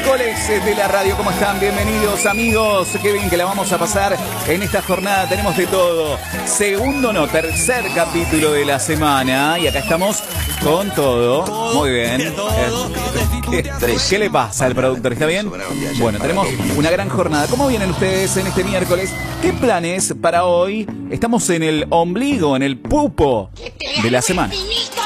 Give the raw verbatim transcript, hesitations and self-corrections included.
miércoles de la radio. ¿Cómo están? Bienvenidos, amigos. Qué bien que la vamos a pasar en esta jornada. Tenemos de todo. Segundo, no, tercer capítulo de la semana. Y acá estamos con todo. Muy bien. ¿Qué, ¿Qué le pasa al productor? ¿Está bien? Bueno, tenemos una gran jornada. ¿Cómo vienen ustedes en este miércoles? ¿Qué planes para hoy? Estamos en el ombligo, en el pupo de la semana.